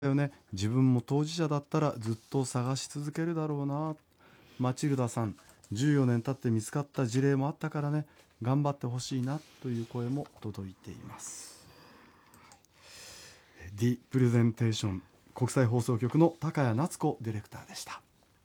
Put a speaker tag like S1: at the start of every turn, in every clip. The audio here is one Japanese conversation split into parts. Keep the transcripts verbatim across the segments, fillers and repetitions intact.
S1: よね。自分も当事者だったらずっと探し続けるだろうな。マチルダさん、じゅうよねん経って見つかった事例もあったからね、頑張ってほしいなという声も届いています。ディプレゼンテーション、国際放送局の高谷夏子ディレクターでした。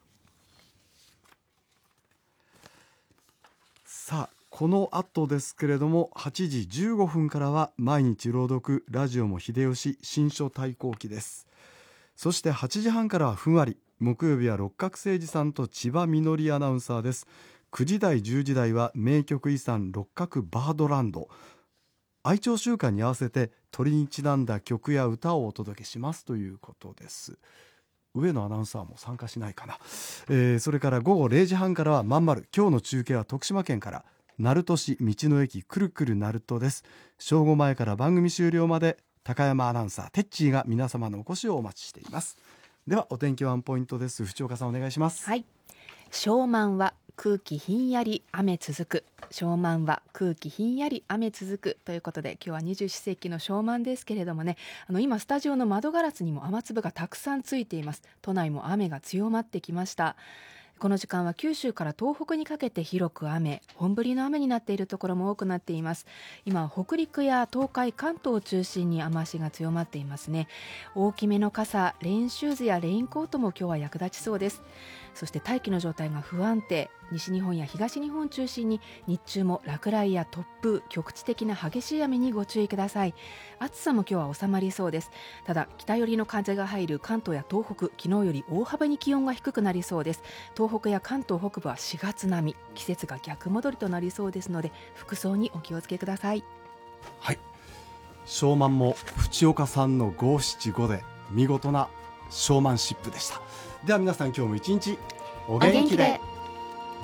S1: さあ、この後ですけれども、はちじじゅうごふんからは毎日朗読ラジオも秀吉新書対抗期です。そしてはちじはんからはふんわり、木曜日は六角誠児さんと千葉みのりアナウンサーです。くじ台じゅうじ台は名曲遺産六角バードランド、愛鳥週間に合わせて鳥にちなんだ曲や歌をお届けしますということです。上野アナウンサーも参加しないかな、えー、それからごごれいじはんからはまんまる、今日の中継は徳島県から鳴門市道の駅くるくる鳴門です。正午前から番組終了まで高山アナウンサーテッチーが皆様のお越しをお待ちしています。ではお天気ワンポイントです。藤岡さんお願いします。
S2: はい、小満は空気ひんやり雨続く、小満は空気ひんやり雨続くということで、今日は二十四節気の小満ですけれどもね、あの今スタジオの窓ガラスにも雨粒がたくさんついています。都内も雨が強まってきました。この時間は九州から東北にかけて広く雨、本降りの雨になっているところも多くなっています。今北陸や東海、関東を中心に雨足が強まっていますね。大きめの傘、レインシューズやレインコートも今日は役立ちそうです。そして大気の状態が不安定、西日本や東日本を中心に日中も落雷や突風、局地的な激しい雨にご注意ください。暑さも今日は収まりそうです。ただ北寄りの風が入る関東や東北、昨日より大幅に気温が低くなりそうです。東北や関東北部はしがつ並み、季節が逆戻りとなりそうですので服装にお気をつけください。
S1: はい、小満も藤岡さんのごしちごで見事なショーマンシップでした。では皆さん、今日も一日お元気で。